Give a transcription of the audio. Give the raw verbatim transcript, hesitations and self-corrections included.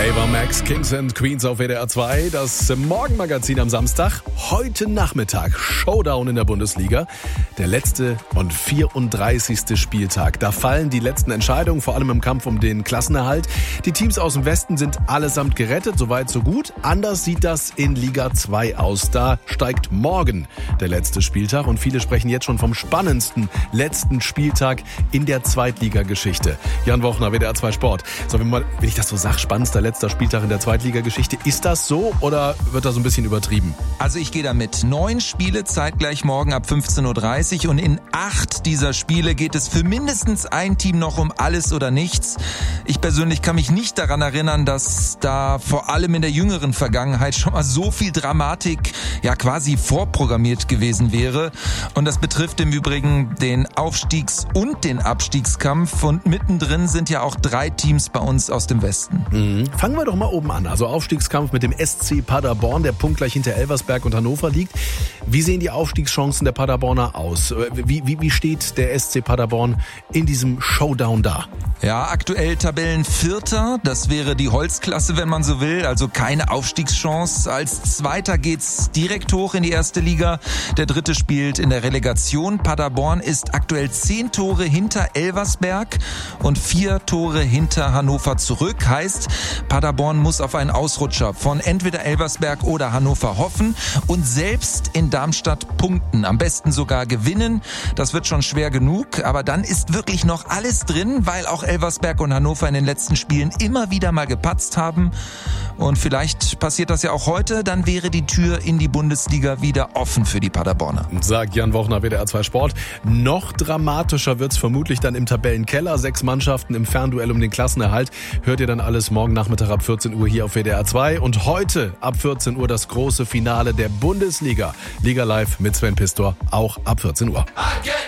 Ava Max, Kings and Queens auf W D R zwei, das Morgenmagazin am Samstag. Heute Nachmittag Showdown in der Bundesliga. Der letzte und vierunddreißigste Spieltag. Da fallen die letzten Entscheidungen, vor allem im Kampf um den Klassenerhalt. Die Teams aus dem Westen sind allesamt gerettet, soweit so gut. Anders sieht das in Liga zwei aus. Da steigt morgen der letzte Spieltag und viele sprechen jetzt schon vom spannendsten letzten Spieltag in der Zweitligageschichte. Jan Wochner, W D R zwei Sport. So, wenn, man, wenn ich das so sage, spannendster letzter Spieltag in der Zweitligageschichte. Ist das so oder wird da so ein bisschen übertrieben? Also ich gehe damit. Neun Spiele zeitgleich morgen ab fünfzehn Uhr dreißig und in acht dieser Spiele geht es für mindestens ein Team noch um alles oder nichts. Ich persönlich kann mich nicht daran erinnern, dass da vor allem in der jüngeren Vergangenheit schon mal so viel Dramatik ja quasi vorprogrammiert gewesen wäre. Und das betrifft im Übrigen den Aufstiegs- und den Abstiegskampf. Und mittendrin sind ja auch drei Teams bei uns aus dem Westen. Mhm. Fangen wir doch mal oben an. Also Aufstiegskampf mit dem S C Paderborn, der punktgleich hinter Elversberg und Hannover liegt. Wie sehen die Aufstiegschancen der Paderborner aus? Wie, wie, wie steht der S C Paderborn in diesem Showdown da? Ja, aktuell Tabellenvierter. Das wäre die Holzklasse, wenn man so will. Also keine Aufstiegschance. Als Zweiter geht's direkt hoch in die erste Liga. Der Dritte spielt in der Relegation. Paderborn ist aktuell zehn Tore hinter Elversberg und vier Tore hinter Hannover zurück. Heißt, Paderborn muss auf einen Ausrutscher von entweder Elversberg oder Hannover hoffen und selbst in Darmstadt punkten. Am besten sogar gewinnen. Das wird schon schwer genug. Aber dann ist wirklich noch alles drin, weil auch Elversberg und Hannover in den letzten Spielen immer wieder mal gepatzt haben. Und vielleicht passiert das ja auch heute, dann wäre die Tür in die Bundesliga wieder offen für die Paderborner. Sagt Jan Wochner, W D R zwei Sport. Noch dramatischer wird's vermutlich dann im Tabellenkeller. Sechs Mannschaften im Fernduell um den Klassenerhalt. Hört ihr dann alles morgen Nachmittag ab vierzehn Uhr hier auf W D R zwei. Und heute ab vierzehn Uhr das große Finale der Bundesliga. Liga Live mit Sven Pistor, auch ab vierzehn Uhr. Again.